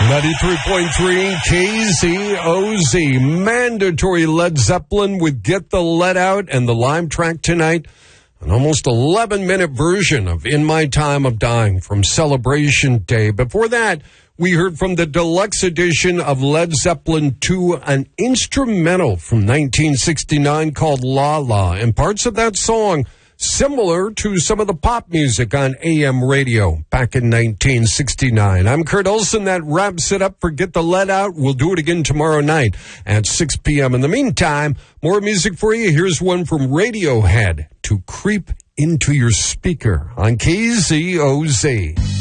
93.3 KZOZ. Mandatory Led Zeppelin with Get the Let Out, and the live track tonight, an almost 11-minute version of In My Time of Dying from Celebration Day. Before that, we heard from the deluxe edition of Led Zeppelin 2, an instrumental from 1969 called La La, and parts of that song similar to some of the pop music on AM radio back in 1969. I'm Kurt Olson. That wraps it up for Get the Let Out. We'll do it again tomorrow night at 6 p.m. In the meantime, more music for you. Here's one from Radiohead, To Creep Into Your Speaker on KZOZ.